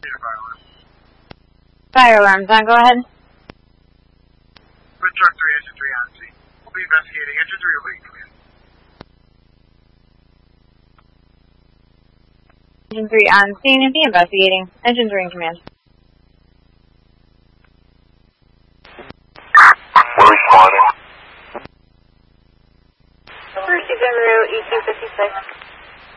Fire alarms on, go ahead. Put truck 3, engine 3 on scene. We'll be investigating. Engine 3 will be clear. Engine 3 on scene and be investigating. Engine 3 in command. We're responding. First, en route, E256.